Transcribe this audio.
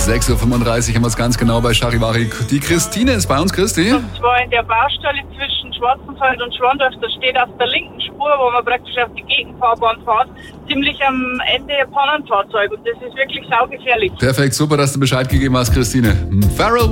6.35 Uhr haben wir es ganz genau bei Charivari. Die Christine ist bei uns. Christi? Und zwar in der Baustelle zwischen Schwarzenfeld und Schwandorf, da steht auf der linken Spur, wo man praktisch auf die Gegenfahrbahn fährt, ziemlich am Ende ein Pannenfahrzeug. Und das ist wirklich saugefährlich. Perfekt, super, dass du Bescheid gegeben hast, Christine. Pharrell